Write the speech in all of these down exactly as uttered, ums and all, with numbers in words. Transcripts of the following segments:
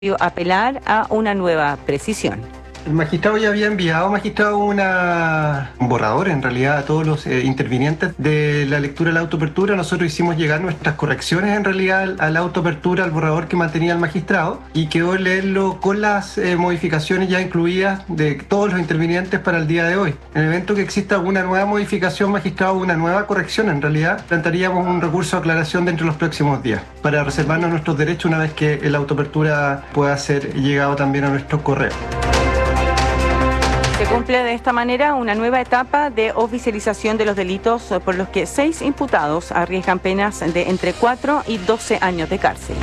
apelar a una nueva precisión. El magistrado ya había enviado, magistrado, una, un borrador en realidad a todos los eh, intervinientes de la lectura de la autoapertura. Nosotros hicimos llegar nuestras correcciones en realidad a la autoapertura, al borrador que mantenía el magistrado, y quedó leerlo con las eh, modificaciones ya incluidas de todos los intervinientes para el día de hoy. En el evento que exista alguna nueva modificación, magistrado, una nueva corrección, en realidad plantearíamos un recurso de aclaración dentro de los próximos días para reservarnos nuestros derechos una vez que la autoapertura pueda ser llegado también a nuestros correos. Se cumple de esta manera una nueva etapa de oficialización de los delitos por los que seis imputados arriesgan penas de entre cuatro y doce años de cárcel.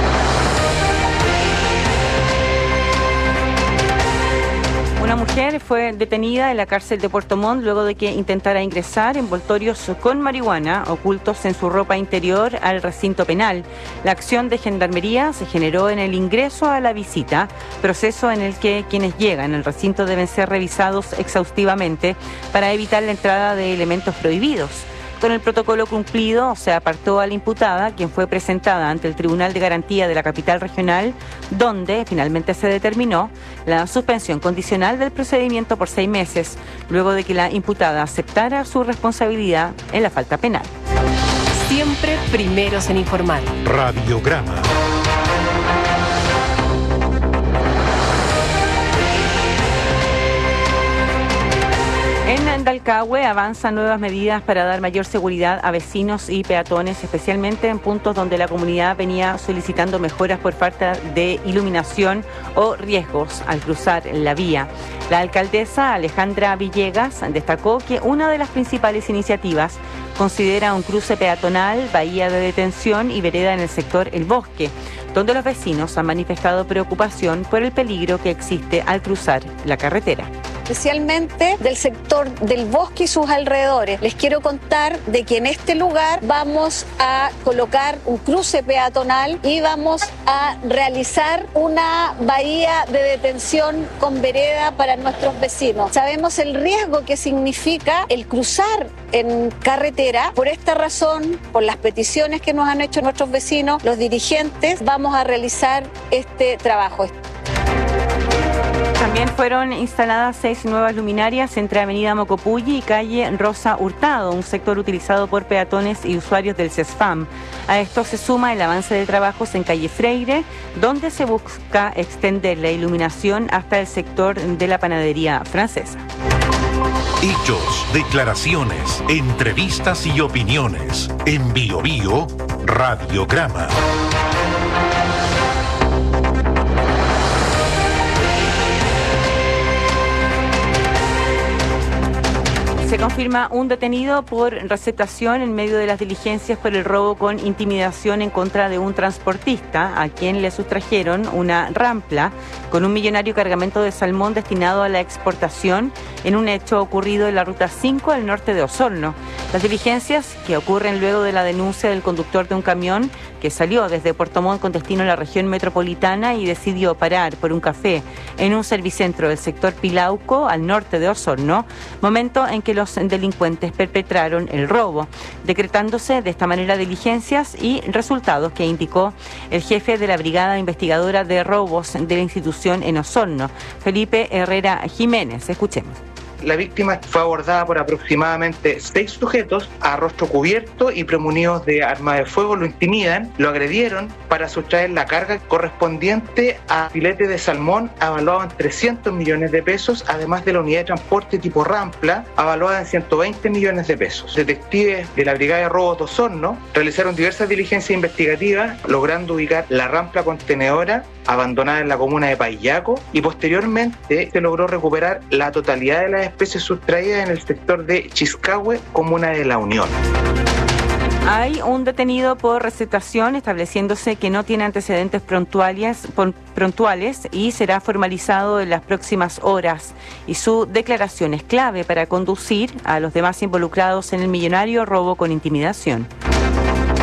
Una mujer fue detenida en la cárcel de Puerto Montt luego de que intentara ingresar envoltorios con marihuana ocultos en su ropa interior al recinto penal. La acción de gendarmería se generó en el ingreso a la visita, proceso en el que quienes llegan al recinto deben ser revisados exhaustivamente para evitar la entrada de elementos prohibidos. Con el protocolo cumplido, se apartó a la imputada, quien fue presentada ante el Tribunal de Garantía de la capital regional, donde finalmente se determinó la suspensión condicional del procedimiento por seis meses, luego de que la imputada aceptara su responsabilidad en la falta penal. Siempre primeros en informar. Radiograma. En Dalcahue avanzan nuevas medidas para dar mayor seguridad a vecinos y peatones, especialmente en puntos donde la comunidad venía solicitando mejoras por falta de iluminación o riesgos al cruzar la vía. La alcaldesa Alejandra Villegas destacó que una de las principales iniciativas considera un cruce peatonal, bahía de detención y vereda en el sector El Bosque, donde los vecinos han manifestado preocupación por el peligro que existe al cruzar la carretera. Especialmente del sector del bosque y sus alrededores. Les quiero contar de que en este lugar vamos a colocar un cruce peatonal y vamos a realizar una bahía de detención con vereda para nuestros vecinos. Sabemos el riesgo que significa el cruzar en carretera. Por esta razón, por las peticiones que nos han hecho nuestros vecinos, los dirigentes, vamos a realizar este trabajo. También fueron instaladas seis nuevas luminarias entre Avenida Mocopulli y calle Rosa Hurtado, un sector utilizado por peatones y usuarios del CESFAM. A esto se suma el avance de trabajos en calle Freire, donde se busca extender la iluminación hasta el sector de la panadería francesa. Hechos, declaraciones, entrevistas y opiniones. En Bio Bio, Radiograma. Se confirma un detenido por receptación en medio de las diligencias por el robo con intimidación en contra de un transportista, a quien le sustrajeron una rampla con un millonario cargamento de salmón destinado a la exportación en un hecho ocurrido en la ruta cinco al norte de Osorno. Las diligencias, que ocurren luego de la denuncia del conductor de un camión que salió desde Puerto Montt con destino a la región metropolitana y decidió parar por un café en un servicentro del sector Pilauco, al norte de Osorno, momento en que los delincuentes perpetraron el robo, decretándose de esta manera diligencias y resultados que indicó el jefe de la Brigada Investigadora de Robos de la institución en Osorno, Felipe Herrera Jiménez. Escuchemos. La víctima fue abordada por aproximadamente seis sujetos a rostro cubierto y premunidos de arma de fuego. Lo intimidan, lo agredieron para sustraer la carga correspondiente a filete de salmón avaluado en trescientos millones de pesos, además de la unidad de transporte tipo Rampla avaluada en ciento veinte millones de pesos. Detectives de la Brigada de Robos de Osorno realizaron diversas diligencias investigativas, logrando ubicar la rampla contenedora abandonada en la comuna de Paillaco, y posteriormente se logró recuperar la totalidad de las especies sustraídas en el sector de Chiscahue, comuna de La Unión. Hay un detenido por receptación, estableciéndose que no tiene antecedentes prontuales, prontuales y será formalizado en las próximas horas. Y su declaración es clave para conducir a los demás involucrados en el millonario robo con intimidación.